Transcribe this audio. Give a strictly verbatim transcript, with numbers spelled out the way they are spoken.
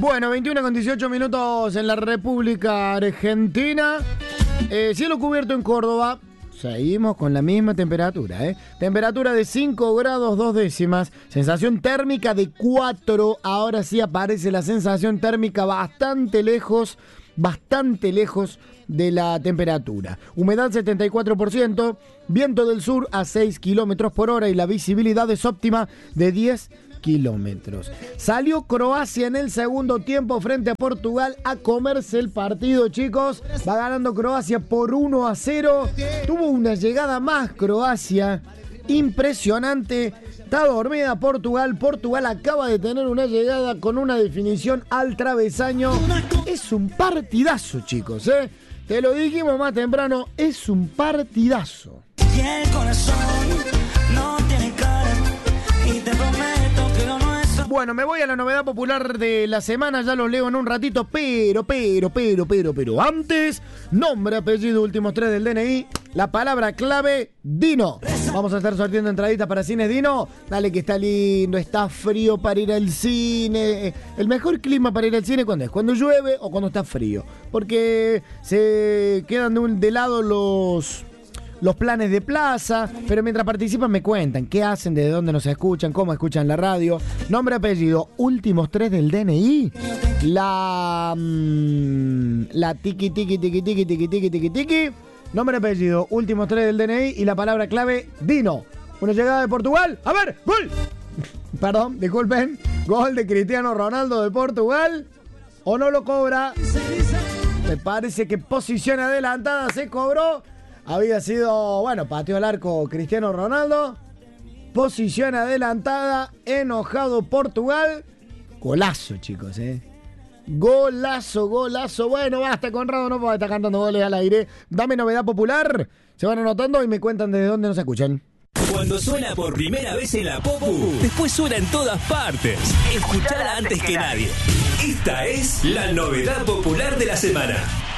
Bueno, veintiuno con dieciocho minutos en la República Argentina. Eh, cielo cubierto en Córdoba. Seguimos con la misma temperatura, ¿eh? Temperatura de cinco grados dos décimas. Sensación térmica de cuatro. Ahora sí aparece la sensación térmica bastante lejos, bastante lejos de la temperatura. Humedad setenta y cuatro por ciento. Viento del sur a seis kilómetros por hora y la visibilidad es óptima de diez kilómetros. Salió Croacia en el segundo tiempo frente a Portugal a comerse el partido, chicos. Va ganando Croacia por uno a cero. Tuvo una llegada más Croacia. Impresionante. Está dormida Portugal. Portugal acaba de tener una llegada con una definición al travesaño. Es un partidazo, chicos, ¿eh? Te lo dijimos más temprano. Es un partidazo. Y el corazón no tiene cara y te prometo que lo nuestro. Bueno, me voy a la novedad popular de la semana, ya lo leo en un ratito, pero, pero, pero, pero, pero antes, nombre, apellido, últimos tres del D N I, la palabra clave, Dino. Vamos a estar sorteando entraditas para cines Dino. Dale que está lindo, está frío para ir al cine. El mejor clima para ir al cine, ¿cuándo es? Cuando llueve o cuando está frío. Porque se quedan de, un, de lado los... los planes de plaza, pero mientras participan me cuentan qué hacen, desde dónde nos escuchan, cómo escuchan la radio, nombre, apellido, últimos tres del D N I, la mmm, la tiki tiki tiki tiki tiki tiki tiki tiki, nombre, apellido, últimos tres del D N I y la palabra clave Dino. Una llegada de Portugal, a ver, gol. Perdón, disculpen, gol de Cristiano Ronaldo de Portugal. O no lo cobra. Me parece que posición adelantada se cobró. Había sido, bueno, pateó al arco Cristiano Ronaldo. Posición adelantada, enojado Portugal. Golazo, chicos, ¿eh? Golazo, golazo. Bueno, basta, Conrado, no puedo estar cantando goles al aire. Dame novedad popular. Se van anotando y me cuentan desde dónde nos escuchan. Cuando suena por primera vez en la Popu, después suena en todas partes. Escuchala antes que nadie. Esta es la novedad popular de la semana.